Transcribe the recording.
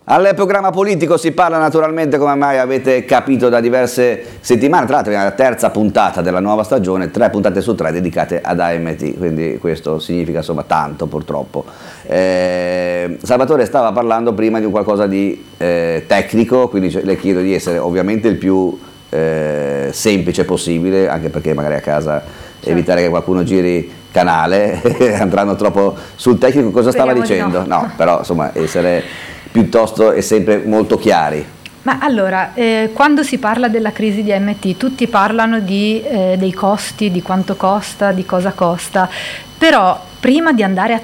Al programma politico si parla naturalmente, come mai avete capito, da diverse settimane. Tra l'altro è la terza puntata della nuova stagione, 3 puntate su 3 dedicate ad AMT, quindi questo significa insomma tanto purtroppo. Salvatore stava parlando prima di un qualcosa di tecnico, quindi le chiedo di essere ovviamente il più semplice possibile, anche perché magari a casa evitare che qualcuno giri canale, andranno troppo sul tecnico. Cosa stava dicendo? No, però insomma essere piuttosto e sempre molto chiari. Ma allora, quando si parla della crisi di AMT, tutti parlano dei costi, di quanto costa, di cosa costa, però prima di andare a